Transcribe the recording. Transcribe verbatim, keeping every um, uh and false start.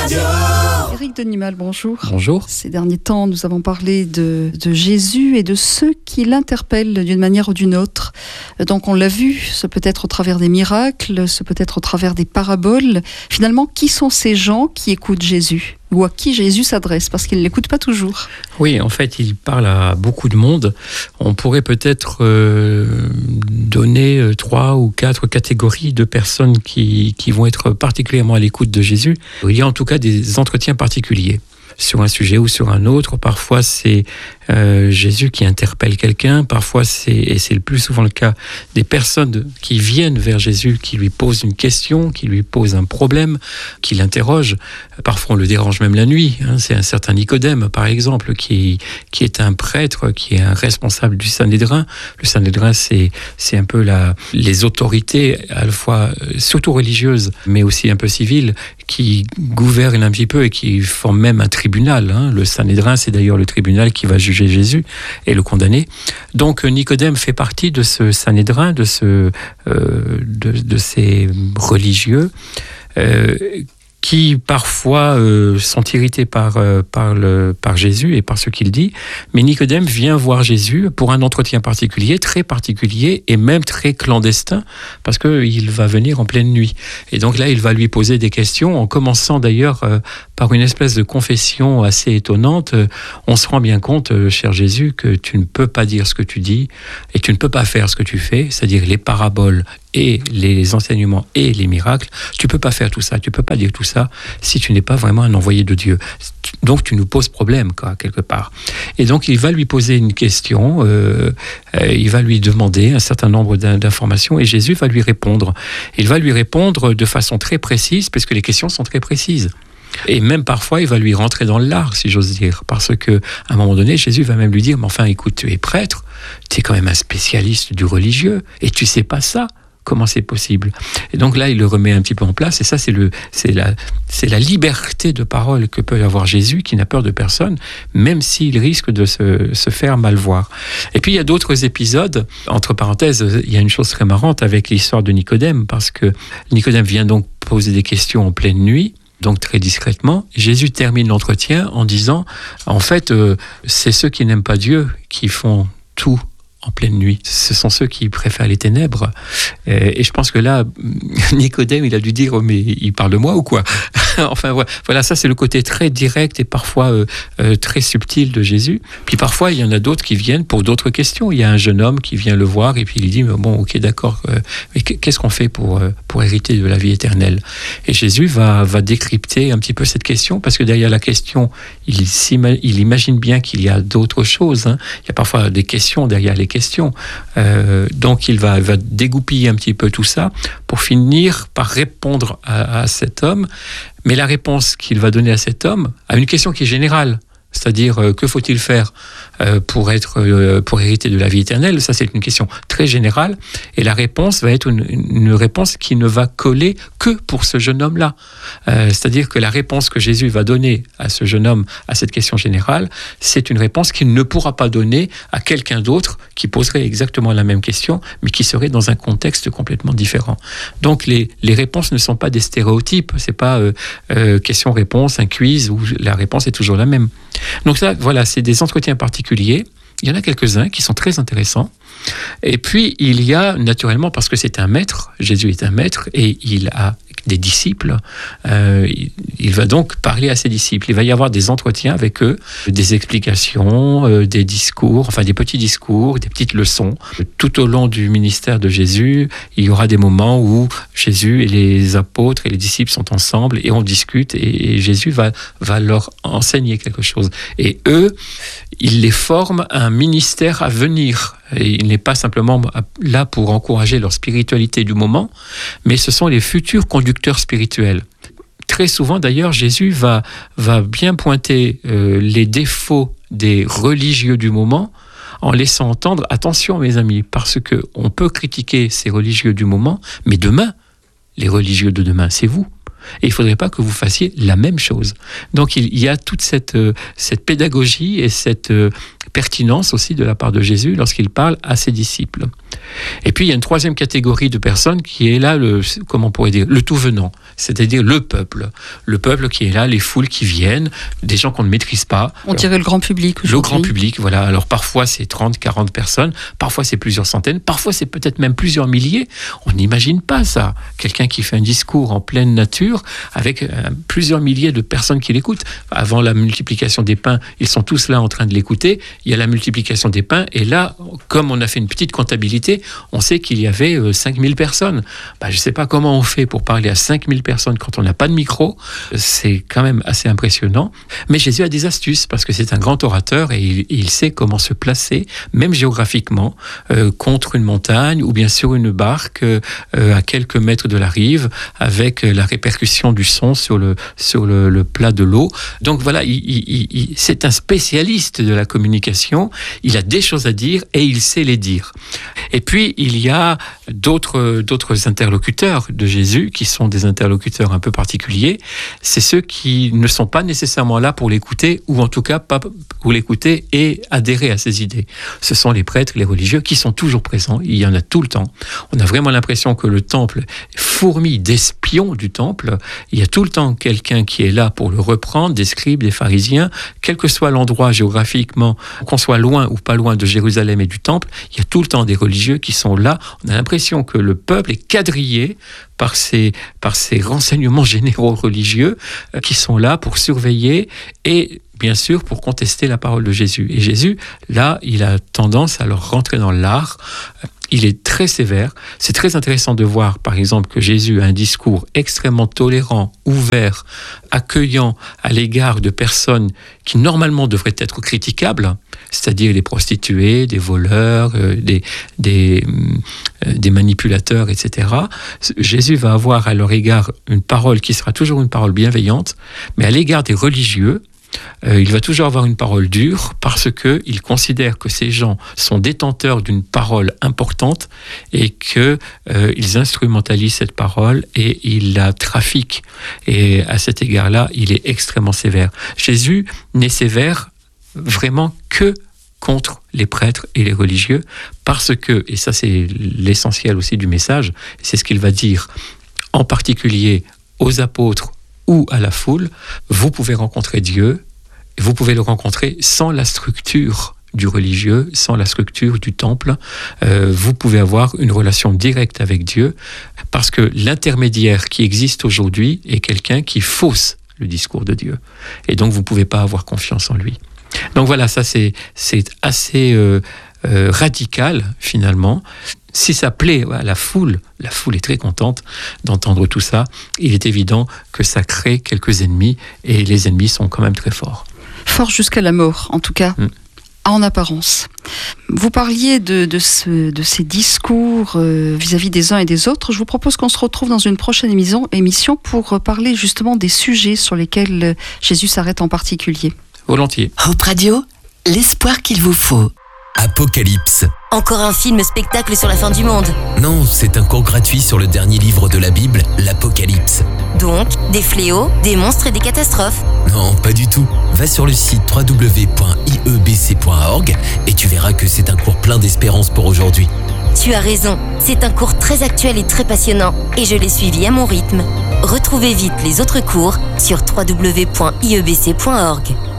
Éric Denimal, bonjour. Bonjour. Ces derniers temps, nous avons parlé de, de Jésus et de ceux qui l'interpellent d'une manière ou d'une autre. Donc on l'a vu, ce peut être au travers des miracles, ce peut être au travers des paraboles. Finalement, qui sont ces gens qui écoutent Jésus ? Ou à qui Jésus s'adresse, parce qu'il ne l'écoute pas toujours. Oui, en fait, il parle à beaucoup de monde. On pourrait peut-être euh, donner trois ou quatre catégories de personnes qui, qui vont être particulièrement à l'écoute de Jésus. Il y a en tout cas des entretiens particuliers sur un sujet ou sur un autre. Parfois, c'est euh, Jésus qui interpelle quelqu'un. Parfois, c'est, et c'est le plus souvent le cas, des personnes qui viennent vers Jésus, qui lui posent une question, qui lui posent un problème, qui l'interrogent. Parfois, on le dérange même la nuit. Hein. C'est un certain Nicodème, par exemple, qui, qui est un prêtre, qui est un responsable du Sanhédrin. Le Sanhédrin, c'est, c'est un peu la, les autorités, à la fois, surtout religieuses, mais aussi un peu civiles, qui gouvernent un petit peu et qui forment même un tribunal. Hein. Le Sanhédrin, c'est d'ailleurs le tribunal qui va juger Jésus et le condamner. Donc Nicodème fait partie de ce Sanhédrin, de, ce, euh, de, de ces religieux euh, qui parfois euh, sont irrités par, euh, par, le, par Jésus et par ce qu'il dit. Mais Nicodème vient voir Jésus pour un entretien particulier, très particulier et même très clandestin, parce qu'il va venir en pleine nuit. Et donc là, il va lui poser des questions, en commençant d'ailleurs euh, par une espèce de confession assez étonnante. On se rend bien compte, euh, cher Jésus, que tu ne peux pas dire ce que tu dis et tu ne peux pas faire ce que tu fais, c'est-à-dire les paraboles et les enseignements et les miracles. Tu ne peux pas faire tout ça, tu ne peux pas dire tout ça si tu n'es pas vraiment un envoyé de Dieu. Donc tu nous poses problème, quoi, quelque part. Et donc il va lui poser une question, euh, euh, il va lui demander un certain nombre d'informations et Jésus va lui répondre. Il va lui répondre de façon très précise, parce que les questions sont très précises. Et même parfois, il va lui rentrer dans l'art, si j'ose dire, parce qu'à un moment donné, Jésus va même lui dire « Mais enfin, écoute, tu es prêtre, tu es quand même un spécialiste du religieux, et tu ne sais pas ça. Comment c'est possible ?» Et donc là, il le remet un petit peu en place, et ça, c'est, le, c'est, la, c'est la liberté de parole que peut avoir Jésus, qui n'a peur de personne, même s'il risque de se, se faire mal voir. Et puis, il y a d'autres épisodes, entre parenthèses, il y a une chose très marrante avec l'histoire de Nicodème, parce que Nicodème vient donc poser des questions en pleine nuit, donc très discrètement. Jésus termine l'entretien en disant, en fait, euh, c'est ceux qui n'aiment pas Dieu qui font tout en pleine nuit. Ce sont ceux qui préfèrent les ténèbres. Et je pense que là, Nicodème, il a dû dire, oh, mais il parle de moi ou quoi ? Enfin, voilà, ça c'est le côté très direct et parfois euh, euh, très subtil de Jésus. Puis parfois, il y en a d'autres qui viennent pour d'autres questions. Il y a un jeune homme qui vient le voir et puis il dit, bon, ok, d'accord, euh, mais qu'est-ce qu'on fait pour, euh, pour hériter de la vie éternelle ? Et Jésus va, va décrypter un petit peu cette question, parce que derrière la question, il, il imagine bien qu'il y a d'autres choses. Hein. Il y a parfois des questions derrière les questions. Euh, donc il va, va dégoupiller un petit peu tout ça pour finir par répondre à, à cet homme. Mais la réponse qu'il va donner à cet homme à une question qui est générale, c'est-à-dire euh, que faut-il faire euh, pour être, euh, pour hériter de la vie éternelle ? Ça, c'est une question très générale, et la réponse va être une, une réponse qui ne va coller que pour ce jeune homme-là. Euh, c'est-à-dire que la réponse que Jésus va donner à ce jeune homme à cette question générale, c'est une réponse qu'il ne pourra pas donner à quelqu'un d'autre qui poserait exactement la même question, mais qui serait dans un contexte complètement différent. Donc les, les réponses ne sont pas des stéréotypes, c'est pas euh, euh, question-réponse, un quiz où la réponse est toujours la même. Donc ça, voilà, c'est des entretiens particuliers. Il y en a quelques-uns qui sont très intéressants. Et puis, il y a, naturellement, parce que c'est un maître, Jésus est un maître, et il a des disciples, euh, il, il va donc parler à ses disciples. Il va y avoir des entretiens avec eux, des explications, euh, des discours, enfin des petits discours, des petites leçons. Tout au long du ministère de Jésus, il y aura des moments où Jésus et les apôtres et les disciples sont ensemble et on discute, et, et Jésus va, va leur enseigner quelque chose. Et eux, il les forme à un ministère à venir. Et il n'est pas simplement là pour encourager leur spiritualité du moment, mais ce sont les futurs conducteurs spirituels. Très souvent, d'ailleurs, Jésus va, va bien pointer euh, les défauts des religieux du moment en laissant entendre, attention mes amis, parce qu'on peut critiquer ces religieux du moment, mais demain, les religieux de demain, c'est vous. Et il ne faudrait pas que vous fassiez la même chose. Donc il y a toute cette, euh, cette pédagogie et cette euh, pertinence aussi de la part de Jésus lorsqu'il parle à ses disciples. Et puis il y a une troisième catégorie de personnes qui est là, le, comment on pourrait dire, le tout venant, c'est-à-dire le peuple. Le peuple qui est là, les foules qui viennent, des gens qu'on ne maîtrise pas. On dirait le grand public aujourd'hui. Le grand public, voilà. Alors parfois c'est trente, quarante personnes, parfois c'est plusieurs centaines, parfois c'est peut-être même plusieurs milliers. On n'imagine pas ça. Quelqu'un qui fait un discours en pleine nature avec euh, plusieurs milliers de personnes qui l'écoutent. Avant la multiplication des pains, ils sont tous là en train de l'écouter. Il y a la multiplication des pains et là, comme on a fait une petite comptabilité, on sait qu'il y avait euh, cinq mille personnes. Bah, je ne sais pas comment on fait pour parler à cinq mille personnes quand on n'a pas de micro. C'est quand même assez impressionnant. Mais Jésus a des astuces parce que c'est un grand orateur et il, il sait comment se placer, même géographiquement, euh, contre une montagne ou bien sur une barque euh, à quelques mètres de la rive avec la répercussion du son sur le, sur le, le plat de l'eau. Donc voilà, il, il, il, c'est un spécialiste de la communication. Il a des choses à dire et il sait les dire. Et puis, il y a d'autres, d'autres interlocuteurs de Jésus qui sont des interlocuteurs un peu particuliers. C'est ceux qui ne sont pas nécessairement là pour l'écouter, ou en tout cas pas pour l'écouter et adhérer à ses idées. Ce sont les prêtres, les religieux qui sont toujours présents. Il y en a tout le temps. On a vraiment l'impression que le temple fourmille d'espions du temple. Il y a tout le temps quelqu'un qui est là pour le reprendre, des scribes, des pharisiens, quel que soit l'endroit géographiquement, qu'on soit loin ou pas loin de Jérusalem et du temple, il y a tout le temps des religieux qui sont là. On a l'impression que le peuple est quadrillé par ces, par ces renseignements généraux religieux euh, qui sont là pour surveiller et bien sûr pour contester la parole de Jésus. Et Jésus, là, il a tendance à leur rentrer dans l'art. Il est très sévère. C'est très intéressant de voir, par exemple, que Jésus a un discours extrêmement tolérant, ouvert, accueillant à l'égard de personnes qui normalement devraient être critiquables, c'est-à-dire les prostituées, des voleurs, euh, des, des, euh, des manipulateurs, et cetera. Jésus va avoir à leur égard une parole qui sera toujours une parole bienveillante, mais à l'égard des religieux, Euh, il va toujours avoir une parole dure parce qu'il considère que ces gens sont détenteurs d'une parole importante et qu'ils euh, instrumentalisent cette parole et ils la trafiquent. Et à cet égard-là, il est extrêmement sévère. Jésus n'est sévère vraiment que contre les prêtres et les religieux parce que, et ça c'est l'essentiel aussi du message, c'est ce qu'il va dire en particulier aux apôtres ou à la foule, vous pouvez rencontrer Dieu, vous pouvez le rencontrer sans la structure du religieux, sans la structure du temple. Euh, vous pouvez avoir une relation directe avec Dieu, parce que l'intermédiaire qui existe aujourd'hui est quelqu'un qui fausse le discours de Dieu. Et donc, vous ne pouvez pas avoir confiance en lui. Donc voilà, ça c'est, c'est assez euh, euh, radical, finalement. Si ça plaît à la foule, la foule est très contente d'entendre tout ça. Il est évident que ça crée quelques ennemis et les ennemis sont quand même très forts. Forts jusqu'à la mort, en tout cas, mm. en apparence. Vous parliez de, de, ce, de ces discours euh, vis-à-vis des uns et des autres. Je vous propose qu'on se retrouve dans une prochaine émission, émission pour parler justement des sujets sur lesquels Jésus s'arrête en particulier. Volontiers. Hope Radio, l'espoir qu'il vous faut. Apocalypse. Encore un film-spectacle sur la fin du monde. Non, c'est un cours gratuit sur le dernier livre de la Bible, l'Apocalypse. Donc, des fléaux, des monstres et des catastrophes. Non, pas du tout. Va sur le site w w w point i e b c point org et tu verras que c'est un cours plein d'espérance pour aujourd'hui. Tu as raison, c'est un cours très actuel et très passionnant, et je l'ai suivi à mon rythme. Retrouvez vite les autres cours sur w w w point i e b c point org.